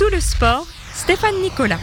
Tout le sport, Stéphane Nicolas.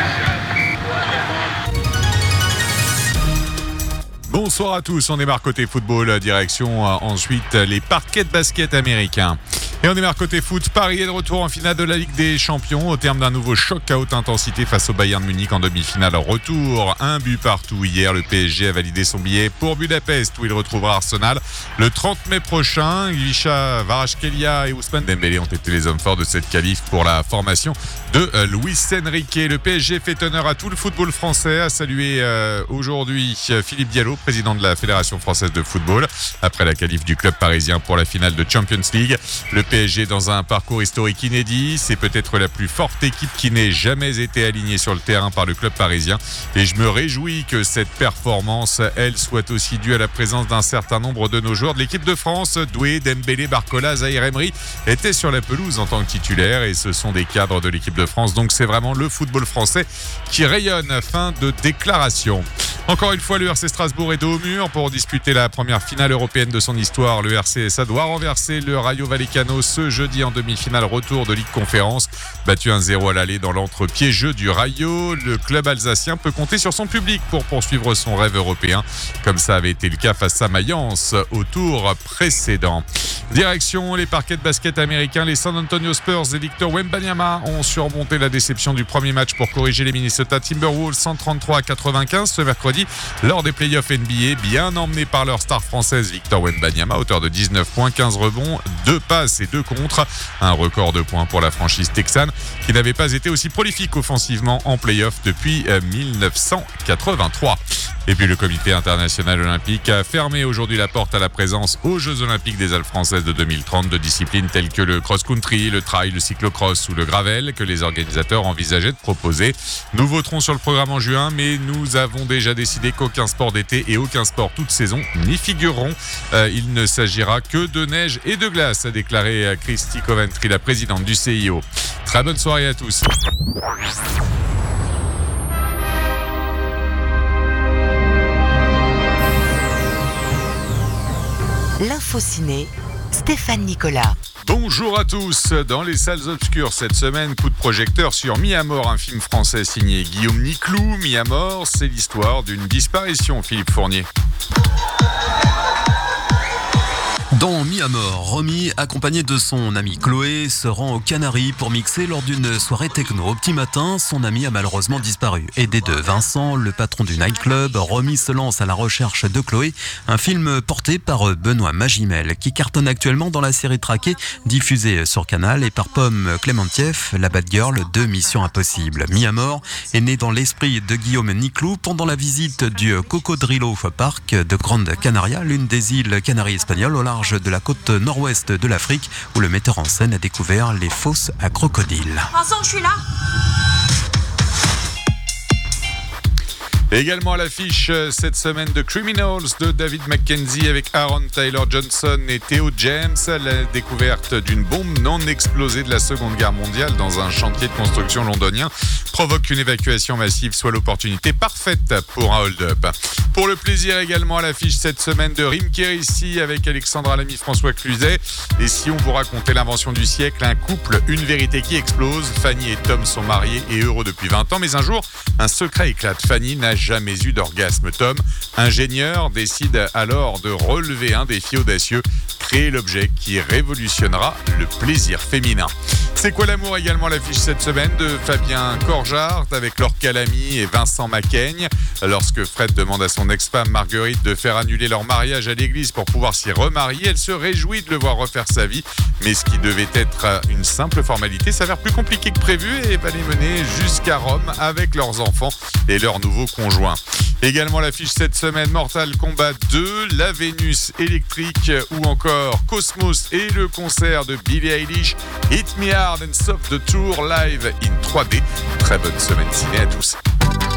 Bonsoir à tous, on démarre côté football, direction ensuite les parquets de basket américains. Et on démarre côté foot, Paris est de retour en finale de la Ligue des Champions au terme d'un nouveau choc à haute intensité face au Bayern Munich en demi-finale retour. Un but partout hier, le PSG a validé son billet pour Budapest où il retrouvera Arsenal le 30 mai prochain. Grisha, Kvaratskhelia et Ousmane Dembélé ont été les hommes forts de cette qualif pour la formation de Luis Enrique. Le PSG fait honneur à tout le football français, a salué aujourd'hui Philippe Diallo, président de la Fédération française de football, après la qualif du club parisien pour la finale de Champions League. Le PSG dans un parcours historique inédit, c'est peut-être la plus forte équipe qui n'ait jamais été alignée sur le terrain par le club parisien et je me réjouis que cette performance, elle, soit aussi due à la présence d'un certain nombre de nos joueurs de l'équipe de France. Doué, Dembélé, Barcola, Zahir Emery étaient sur la pelouse en tant que titulaires et ce sont des cadres de l'équipe de France, donc c'est vraiment le football français qui rayonne. Fin de déclaration. Encore une fois, le RC Strasbourg est dos au mur pour disputer la première finale européenne de son histoire. Le RCSA doit renverser le Rayo Vallecano ce jeudi en demi-finale retour de Ligue Conférence. Battu 1-0 à l'aller dans l'entre-pied-jeu du Rayo, le club alsacien peut compter sur son public pour poursuivre son rêve européen, comme ça avait été le cas face à Mayence au tour précédent. Direction les parquets de basket américains, les San Antonio Spurs et Victor Wembanyama ont surmonté la déception du premier match pour corriger les Minnesota Timberwolves 133-95 ce mercredi lors des playoffs NBA, bien emmenés par leur star française Victor Wembanyama, auteur de 19 points, 15 rebonds, 2 passes et 2 contres, un record de points pour la franchise texane qui n'avait pas été aussi prolifique offensivement en playoffs depuis 1983. Et puis le comité international olympique a fermé aujourd'hui la porte à la présence aux Jeux olympiques des Alpes françaises de 2030 de disciplines telles que le cross-country, le trail, le cyclocross ou le gravel que les organisateurs envisageaient de proposer. Nous voterons sur le programme en juin, mais nous avons déjà décidé qu'aucun sport d'été et aucun sport toute saison n'y figureront. Il ne s'agira que de neige et de glace, a déclaré Christy Coventry, la présidente du CIO. Très bonne soirée à tous. L'info ciné, Stéphane Nicolas. Bonjour à tous. Dans les salles obscures cette semaine, coup de projecteur sur Mi à mort, un film français signé Guillaume Niclou. Mi à mort, c'est l'histoire d'une disparition, Philippe Fournier. Dans Mi à mort, Romy, accompagné de son amie Chloé, se rend aux Canaries pour mixer lors d'une soirée techno. Au petit matin, son ami a malheureusement disparu. Aidé de Vincent, le patron du nightclub, Romy se lance à la recherche de Chloé, un film porté par Benoît Magimel, qui cartonne actuellement dans la série Traqué, diffusée sur Canal, et par Pomme Clémentieff, la bad girl de Mission Impossible. Mi à mort est né dans l'esprit de Guillaume Niclou pendant la visite du Cocodrilo Park de Grande Canaria, l'une des îles Canaries espagnoles au large de la côte nord-ouest de l'Afrique, où le metteur en scène a découvert les fosses à crocodiles. Vincent, je suis là. Également à l'affiche cette semaine de Criminals de David Mackenzie avec Aaron Taylor Johnson et Theo James. La découverte d'une bombe non explosée de la Seconde Guerre mondiale dans un chantier de construction londonien provoque une évacuation massive, soit l'opportunité parfaite pour un hold-up. Pour le plaisir également à l'affiche cette semaine de Rim Kérissi avec Alexandra Lamy, François Cluzet. Et si on vous racontait l'invention du siècle, un couple, une vérité qui explose. Fanny et Tom sont mariés et heureux depuis 20 ans, mais un jour, un secret éclate. Fanny n'a jamais eu d'orgasme. Tom, ingénieur, décide alors de relever un défi audacieux, créer l'objet qui révolutionnera le plaisir féminin. C'est quoi l'amour également à l'affiche cette semaine de Fabien Corjard avec Laure Calamy et Vincent Macaigne. Lorsque Fred demande à son ex-femme Marguerite de faire annuler leur mariage à l'église pour pouvoir s'y remarier, elle se réjouit de le voir refaire sa vie. Mais ce qui devait être une simple formalité s'avère plus compliqué que prévu et va les mener jusqu'à Rome avec leurs enfants et leurs nouveaux conjoints. Également à l'affiche cette semaine, Mortal Kombat 2, la Vénus électrique ou encore Cosmos et le concert de Billie Eilish, Hit Me Hard and Stop the Tour live in 3D. Très bonne semaine ciné à tous.